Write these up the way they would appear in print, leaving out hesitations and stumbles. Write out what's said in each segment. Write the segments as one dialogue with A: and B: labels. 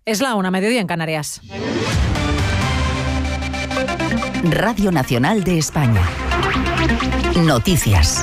A: Es la 1, mediodía en Canarias.
B: Radio Nacional de España. Noticias.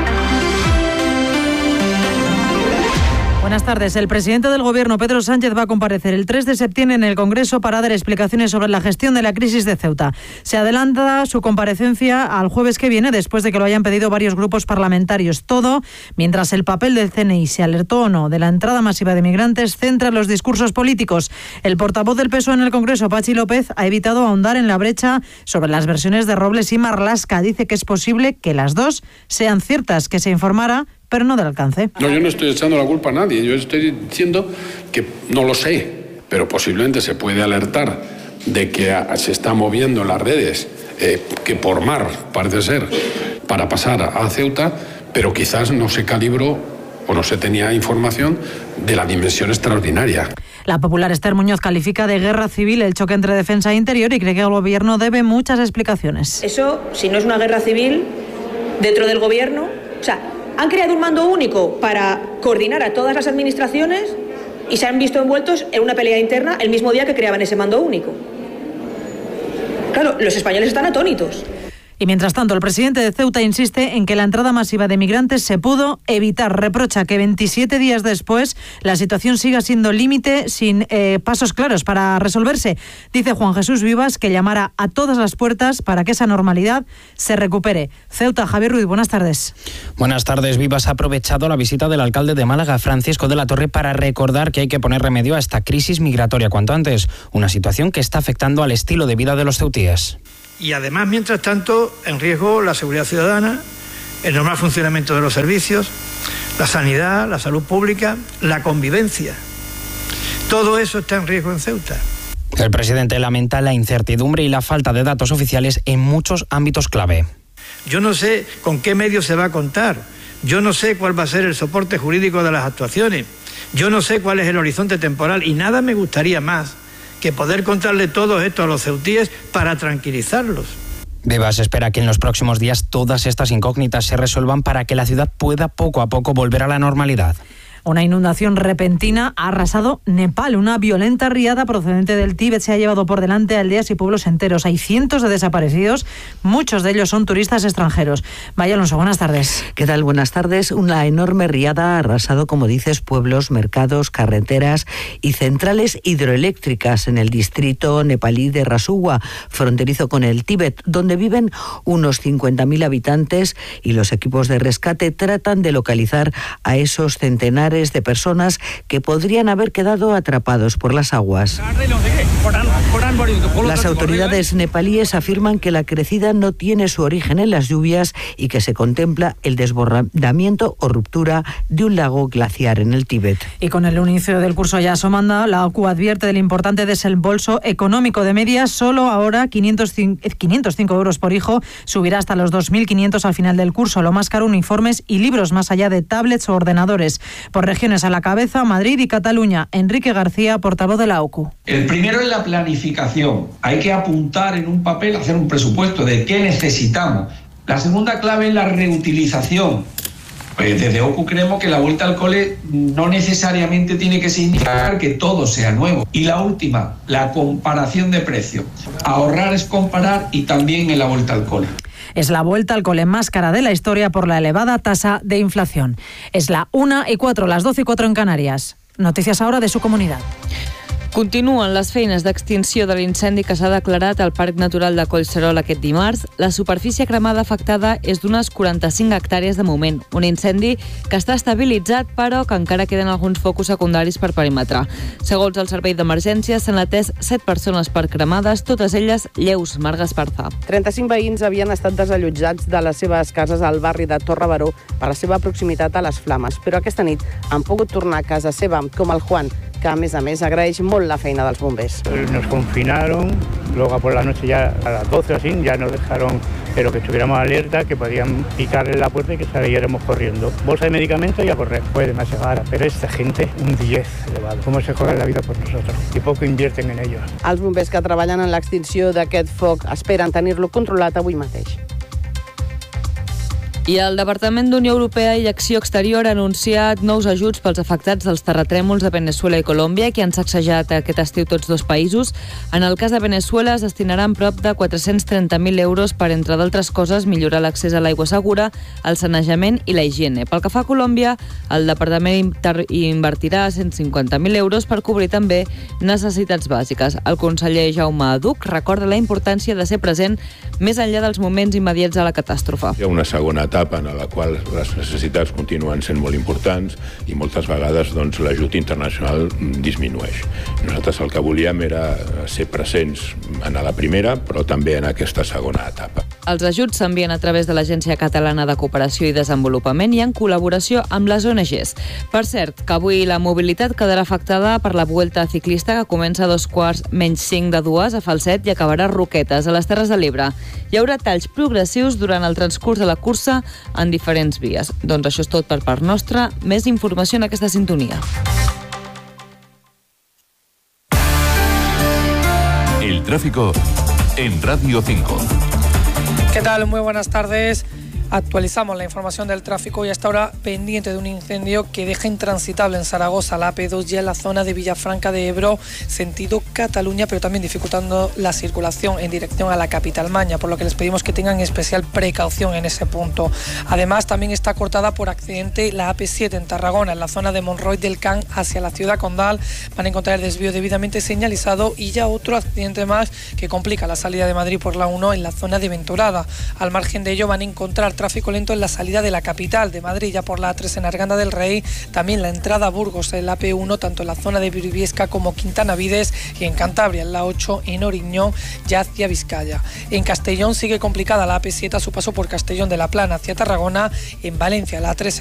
A: Buenas tardes. El presidente del Gobierno, Pedro Sánchez, va a comparecer el 3 de septiembre en el Congreso para dar explicaciones sobre la gestión de la crisis de Ceuta. Se adelanta su comparecencia al jueves que viene, después de que lo hayan pedido varios grupos parlamentarios. Todo mientras el papel del CNI, si alertó o no de la entrada masiva de migrantes, centra los discursos políticos. El portavoz del PSOE en el Congreso, Patxi López, ha evitado ahondar en la brecha sobre las versiones de Robles y Marlaska. Dice que es posible que las dos sean ciertas, que se informara, pero no del alcance.
C: No, yo no estoy echando la culpa a nadie, yo estoy diciendo que no lo sé, pero posiblemente se puede alertar de que se está moviendo en las redes, que por mar, parece ser, para pasar a Ceuta, pero quizás no se calibró o no se tenía información de la dimensión extraordinaria.
A: La popular Esther Muñoz califica de guerra civil el choque entre defensa e interior y cree que el Gobierno debe muchas explicaciones.
D: Eso, si no es una guerra civil, dentro del Gobierno, han creado un mando único para coordinar a todas las administraciones y se han visto envueltos en una pelea interna el mismo día que creaban ese mando único. Claro, los españoles están atónitos.
A: Y mientras tanto, el presidente de Ceuta insiste en que la entrada masiva de migrantes se pudo evitar. Reprocha que 27 días después la situación siga siendo límite sin pasos claros para resolverse. Dice Juan Jesús Vivas que llamará a todas las puertas para que esa normalidad se recupere. Ceuta, Javier Ruiz, buenas tardes.
E: Buenas tardes. Vivas ha aprovechado la visita del alcalde de Málaga, Francisco de la Torre, para recordar que hay que poner remedio a esta crisis migratoria cuanto antes. Una situación que está afectando al estilo de vida de los ceutíes.
F: Y además, mientras tanto, en riesgo la seguridad ciudadana, el normal funcionamiento de los servicios, la sanidad, la salud pública, la convivencia. Todo eso está en riesgo en Ceuta.
E: El presidente lamenta la incertidumbre y la falta de datos oficiales en muchos ámbitos clave.
F: Yo no sé con qué medios se va a contar. Yo no sé cuál va a ser el soporte jurídico de las actuaciones. Yo no sé cuál es el horizonte temporal y nada me gustaría más que poder contarle todo esto a los ceutíes para tranquilizarlos.
E: Vivas espera que en los próximos días todas estas incógnitas se resuelvan para que la ciudad pueda poco a poco volver a la normalidad.
A: Una inundación repentina ha arrasado Nepal. Una violenta riada procedente del Tíbet se ha llevado por delante aldeas y pueblos enteros. Hay cientos de desaparecidos, muchos de ellos son turistas extranjeros. Maya Alonso, buenas tardes.
G: ¿Qué tal? Buenas tardes. Una enorme riada ha arrasado, como dices, pueblos, mercados, carreteras y centrales hidroeléctricas en el distrito nepalí de Rasuwa, fronterizo con el Tíbet, donde viven unos 50.000 habitantes, y los equipos de rescate tratan de localizar a esos centenares de personas que podrían haber quedado atrapados por las aguas. Las autoridades nepalíes afirman que la crecida no tiene su origen en las lluvias y que se contempla el desbordamiento o ruptura de un lago glaciar en el Tíbet.
A: Y con el inicio del curso ya asomando, la OCU advierte del importante desembolso económico. De media, solo ahora 505 euros por hijo, subirá hasta los 2.500 al final del curso. Lo más caro, uniformes y libros, más allá de tablets o ordenadores. Por regiones a la cabeza, Madrid y Cataluña. Enrique García, portavoz de la OCU.
H: El primero es la planificación. Hay que apuntar en un papel, hacer un presupuesto de qué necesitamos. La segunda clave es la reutilización. Pues desde OCU creemos que la vuelta al cole no necesariamente tiene que significar que todo sea nuevo. Y la última, la comparación de precios. Ahorrar es comparar, y también en la vuelta al cole.
A: Es la vuelta al cole más cara de la historia por la elevada tasa de inflación. Es la 1:04, las 12:04 en Canarias. Noticias ahora de su comunidad.
I: Continuen les feines d'extinció de l'incendi que s'ha declarat al Parc Natural de Collserola aquest dimarts. La superfície cremada afectada és d'unes 45 hectàrees de moment. Un incendi que està estabilitzat, però que encara queden alguns focus secundaris per perimetrar. Segons el Servei d'Emergències, s'han atès 7 persones per cremades, totes elles lleus. Marga Esparza.
J: 35 veïns havien estat desallotjats de les seves cases al barri de Torre Baró per la seva proximitat a les flames, però aquesta nit han pogut tornar a casa seva, com el Juan, que a més agraeix molt la feina dels bombers.
K: Nos confinaron, luego por la noche ya a las 12 o así, ya nos dejaron, pero que estuviéramos alerta, que podían picar en la puerta y que saliéramos corriendo. Bolsa de medicamentos y a correr, fue demasiado cara, pero esta gente un 10 elevado. ¿Cómo se juega la vida por nosotros? Y poco invierten en ellos.
J: Els bombers que treballen en l'extinció d'aquest foc esperen tenir-lo controlat avui mateix.
I: I el Departament d'Unió Europea i Acció Exterior ha anunciat nous ajuts pels afectats dels terratrèmols de Veneçuela i Colòmbia, que han sacsejat aquest estiu tots dos països. En el cas de Veneçuela es destinaran prop de 430.000 euros per, entre d'altres coses, millorar l'accés a l'aigua segura, el sanejament i la higiene. Pel que fa a Colòmbia, el Departament invertirà 150.000 euros per cobrir també necessitats bàsiques. El conseller Jaume Duch recorda la importància de ser present més enllà dels moments immediats de la catàstrofe.
L: Hi ha una segona etapa en la qual les necessitats continuen sent molt importants i moltes vegades l'ajut internacional disminueix. Nosaltres el que volíem era ser presents en la primera, però també en aquesta segona etapa.
I: Els ajuts s'envien a través de l'Agència Catalana de Cooperació i Desenvolupament i en col·laboració amb les ONGs. Per cert, que avui la mobilitat quedarà afectada per la Vuelta Ciclista, que comença a 2:45 a Falset i acabarà a Roquetes, a les Terres de l'Ebre. Hi haurà talls progressius durant el transcurs de la cursa en diferents vies. Doncs això és tot per part nostra. Més informació en aquesta sintonia.
M: El tráfico en Radio 5.
N: ¿Qué tal? Muy buenas tardes. Actualizamos la información del tráfico y hasta ahora pendiente de un incendio que deja intransitable en Zaragoza la AP2 ya en la zona de Villafranca de Ebro, sentido Cataluña, pero también dificultando la circulación en dirección a la capital Maña, por lo que les pedimos que tengan especial precaución en ese punto. Además, también está cortada por accidente la AP7 en Tarragona, en la zona de Monroy del Can hacia la ciudad condal. Van a encontrar el desvío debidamente señalizado y ya otro accidente más que complica la salida de Madrid por la 1 en la zona de Ventorada. Al margen de ello van a encontrar tráfico lento en la salida de la capital de Madrid, ya por la A3 en Arganda del Rey, también la entrada a Burgos en la AP1, tanto en la zona de Briviesca como Quintana Vides, y en Cantabria en la 8 en Oriñón, ya hacia Vizcaya. En Castellón sigue complicada la AP7 a su paso por Castellón de la Plana hacia Tarragona, en Valencia la A3